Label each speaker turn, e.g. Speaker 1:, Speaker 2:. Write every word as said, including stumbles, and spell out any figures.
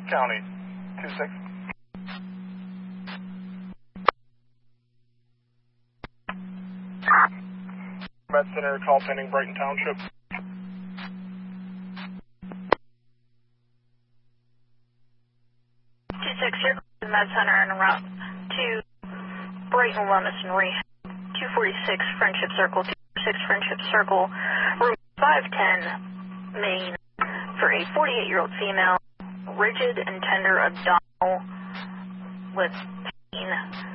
Speaker 1: County, two six. Med Center, call pending Brighton Township.
Speaker 2: two six, you're calling Med Center en route to Brighton Wellness and Rehab, two forty-six Friendship Circle, two forty-six Friendship Circle, room five ten, Maine, for a forty-eight-year-old female, rigid and tender abdominal with pain.